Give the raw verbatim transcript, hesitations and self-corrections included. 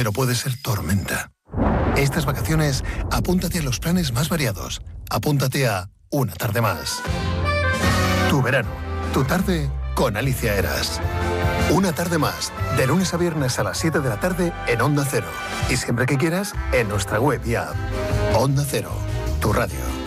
pero puede ser tormenta. Estas vacaciones, apúntate a los planes más variados. Apúntate a Una Tarde Más. Tu verano, tu tarde con Alicia Eras. Una Tarde Más, de lunes a viernes a las siete de la tarde en Onda Cero. Y siempre que quieras, en nuestra web y app. Onda Cero, tu radio.